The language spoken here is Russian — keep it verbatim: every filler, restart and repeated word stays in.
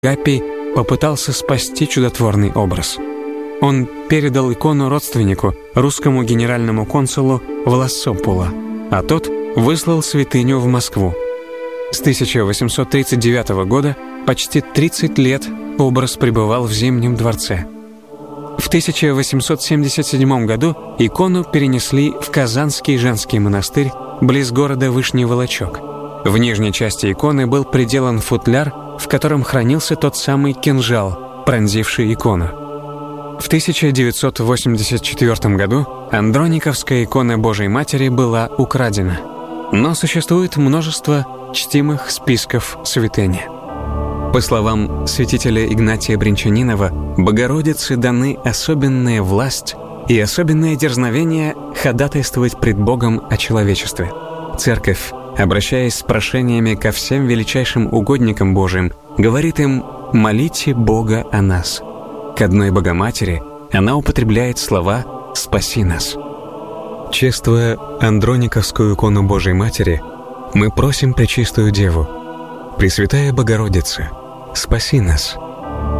Агапий попытался спасти чудотворный образ. Он передал икону родственнику, русскому генеральному консулу Влассопула, а тот выслал святыню в Москву. С тысяча восемьсот тридцать девятого года почти тридцать лет образ пребывал в Зимнем дворце. В тысяча восемьсот семьдесят седьмом году икону перенесли в Казанский женский монастырь близ города Вышний Волочек. В нижней части иконы был приделан футляр, в котором хранился тот самый кинжал, пронзивший икону. В тысяча девятьсот восемьдесят четвёртом году Андрониковская икона Божией Матери была украдена. Но существует множество чтимых списков святыни. По словам святителя Игнатия Бринчанинова, Богородице даны особенная власть и особенное дерзновение ходатайствовать пред Богом о человечестве. Церковь, обращаясь с прошениями ко всем величайшим угодникам Божиим, говорит им: «Молите Бога о нас». К одной Богоматери она употребляет слова «Спаси нас». Чествуя Андрониковскую икону Божией Матери, мы просим Пречистую Деву: «Пресвятая Богородица, спаси нас».